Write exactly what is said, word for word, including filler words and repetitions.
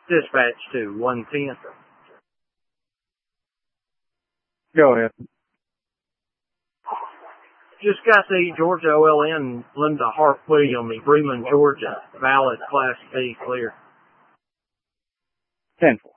Dispatch to one ten. Go ahead. Just got the Georgia O L N Linda Hart Williams, Bremen, Georgia. Valid Class B clear. ten four.